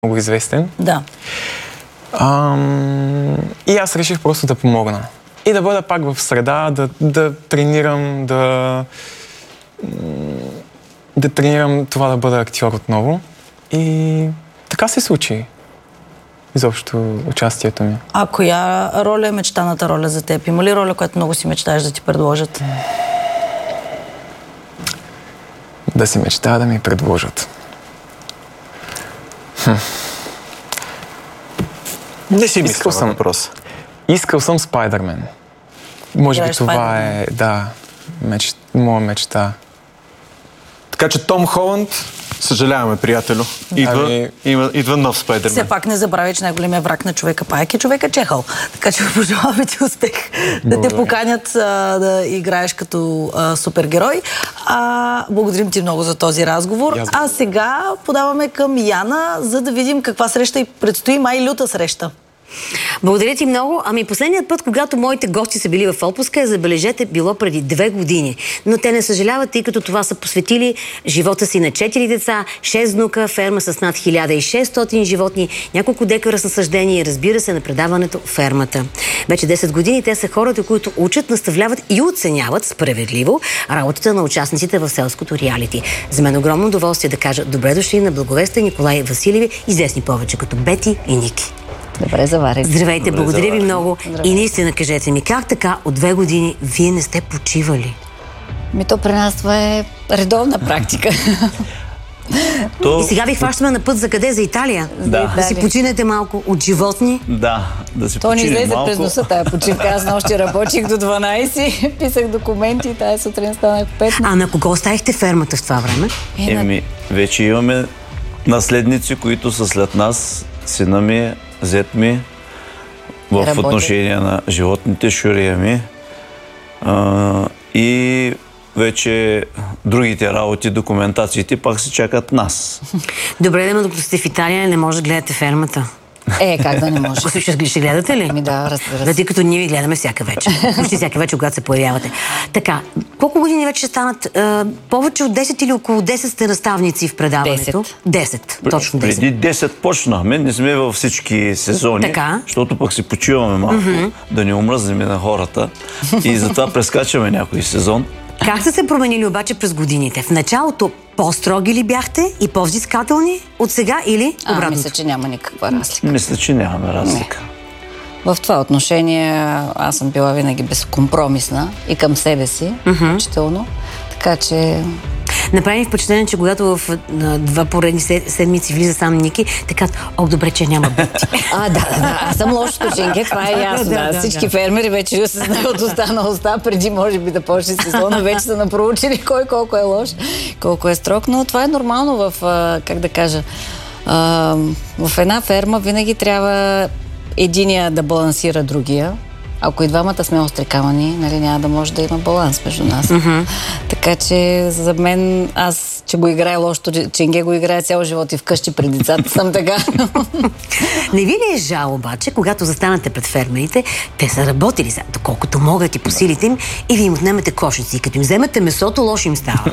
много известен. Да. И аз реших просто да помогна. И да бъда пак в среда, да тренирам, да тренирам това да бъда актьор отново. И така се случи изобщо участието ми. А коя роля е мечтаната роля за теб? Има ли роля, която много си мечтаеш да ти предложат? Да си мечтая да ми предложат. Не си мисля на въпрос. Искал съм Спайдърмен. Може би това е, моя мечта. Така че Том Холанд, съжаляваме, приятелю, идва нов Спайдърмен. Все пак не забравяй, че най-големия враг на човека паяк е човека чехъл. Така че пожелаваме ти успех. Да те поканят да играеш като супергерой. Благодарим ти много за този разговор. А сега подаваме към Яна, за да видим каква среща и предстои, май люта среща. Благодаря ти много. Ами последният път, когато моите гости са били в отпуска, забележете, било преди 2 години. Но те не съжаляват, тъй като това са посветили живота си на 4 деца, 6 внука, ферма с над 1600 животни, няколко декара с насаждения и разбира се на предаването Фермата. Вече 10 години те са хората, които учат, наставляват и оценяват справедливо работата на участниците в селското реалити. За мен огромно удоволствие да кажа добре дошли на благовеста Николай Василеви, известни повече като Бети и Ники. Добре заварих. Здравейте, благодаря ви много. И наистина кажете ми, как така от 2 години вие не сте почивали? То при нас това е редовна практика. И сега ви хващаме на път за къде? За Италия? Да си починете малко от животни? Да си то ни излезе малко. През носа тая почивка. Аз нощи работих до 12, писах документи, тая сутрин станах 5. А на кого оставихте фермата в това време? Вече имаме наследници, които са след нас. Сина ми, зет ми, в отношение на животните, Шурия ми. И вече другите работи, документациите пак се чакат нас. Добре, но докато сте в Италия, не може да гледате фермата. Как да не може? Ще гледате ли? Да, разбира се. Тъй като ние ви гледаме всяка вечер. Почти всяка вечер, когато се появявате. Така, колко години вече ще станат? Повече от 10 или около 10 сте наставници в предаването? 10. Точно 10. Преди 10 почнахме, не сме във всички сезони, така, защото пък си почиваме малко, да не омръзнем на хората и затова прескачаме някой сезон. Как сте се променили обаче през годините? В началото по-строги ли бяхте и по-взискателни от сега или обратното? Мисля, че няма никаква разлика. Мисля, че нямаме разлика. В това отношение аз съм била винаги безкомпромисна и към себе си, включително. Така че... Направи ми впечатление, че когато в 2 поредни седмици влиза сам Ники, така, добре, че няма Бети. Да. Аз съм лошото ченке, това е ясно. Всички фермери вече се знаят уста на уста, преди може би да почне сезона, вече са напроучили кой колко е лош, колко е строг, но това е нормално в, как да кажа, в една ферма винаги трябва единия да балансира другия. Ако и двамата сме остри камъни, няма да може да има баланс между нас. Така че за мен, аз, че го играе лошото, ченге го играе цял живот и вкъщи при децата съм така. Не ви ли е жал обаче, когато застанете пред фермерите, те са работили, доколкото могат и по силите им, и ви им отнемете кошници. И като им вземете месото, лошо им става.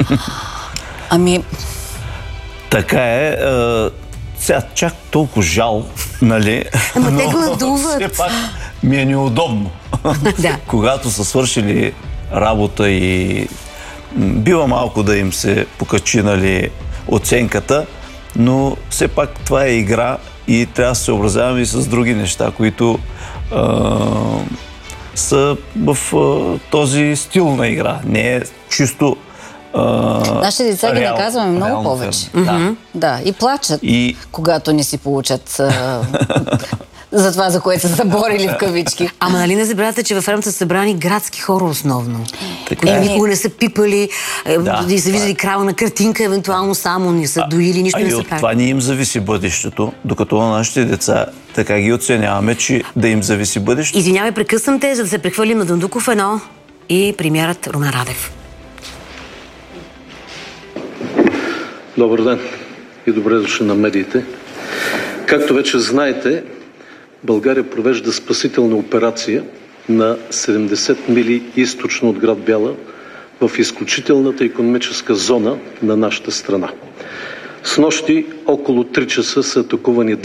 Така е. Сега чак толкова жал, нали? Те гладуват. Все пак ми е неудобно. Когато са свършили работа и бива малко да им се покачи, нали, оценката, но все пак това е игра и трябва да се съобразяваме и с други неща, които са в този стил на игра. Не е чисто нашите деца ги наказваме много повече. Да, и плачат, когато не си получат за това, за което са се борили в кавички. Ама нали не забравяте, че във фермата са събрани градски хора основно? Които никога не са пипали, и са виждали крава на картинка, евентуално само не са доили, нищо не са правили. От това не им зависи бъдещето, докато на нашите деца така ги оценяваме, че да им зависи бъдещето. Извинявай, прекъсвам те, за да се прехвърлим на Дондуков 1 и премиерът Румен Радев. Добър ден и добре дошли на медиите. Както вече знаете, България провежда спасителна операция на 70 мили източно от град Бяла в изключителната икономическа зона на нашата страна. Снощи около 3 часа са атакувани